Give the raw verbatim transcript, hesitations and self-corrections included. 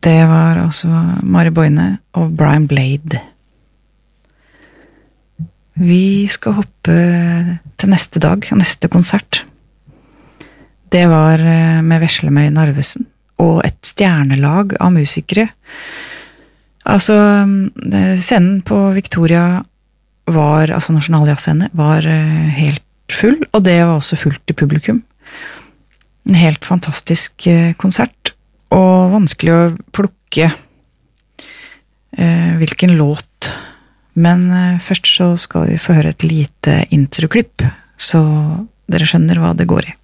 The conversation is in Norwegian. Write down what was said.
Det var altså Mari Boine og Brian Blade. Vi skal hoppe til neste dag, neste konsert. Det var med Veslemøy Narvesen og et stjernelag av musikere. Altså, scenen på Victoria var, altså Nasjonaljazzscene, var helt full, og det var også fullt i publikum. En helt fantastisk konsert, og vanskelig å plukke eh, hvilken låt. Men eh, først så skal vi få høre et lite introklipp, så dere skjønner hva det går i.